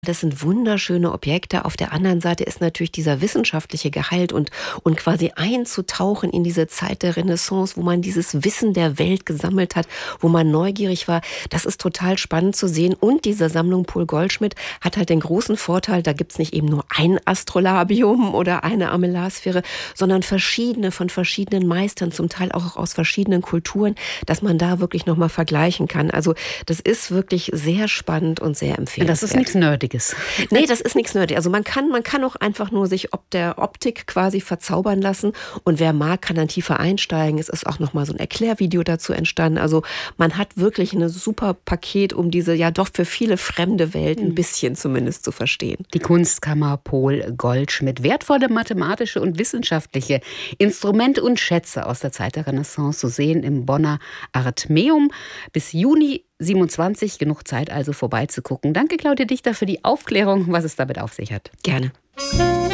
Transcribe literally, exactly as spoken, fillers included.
Das sind wunderschöne Objekte. Auf der anderen Seite ist natürlich dieser wissenschaftliche Gehalt und und quasi einzutauchen in diese Zeit der Renaissance, wo man dieses Wissen der Welt gesammelt hat, wo man neugierig war. Das ist total spannend zu sehen. Und diese Sammlung Paul Goldschmidt hat halt den großen Vorteil, da gibt's nicht eben nur ein Astrolabium oder eine Armillarsphäre, sondern verschiedene von verschiedenen Meistern, zum Teil auch aus verschiedenen Kulturen, dass man da wirklich noch mal vergleichen kann. Also, das ist wirklich sehr spannend und sehr empfehlenswert. Das ist nichts Nerdiges. Nee, das ist nichts Nerdiges. Also man kann, man kann auch einfach nur sich ob der Optik quasi verzaubern lassen. Und wer mag, kann dann tiefer einsteigen. Es ist auch noch mal so ein Erklärvideo dazu entstanden. Also man hat wirklich ein super Paket, um diese ja doch für viele fremde Welt ein bisschen zumindest zu verstehen. Die Kunstkammer Paul Goldschmidt. Wertvolle mathematische und wissenschaftliche Instrumente und Schätze aus der Zeit der Renaissance zu sehen im Bonner Artmeum. Bis Juni siebenundzwanzig, genug Zeit also vorbeizugucken. Danke, Claudia Dichter, für die Aufklärung, was es damit auf sich hat. Gerne.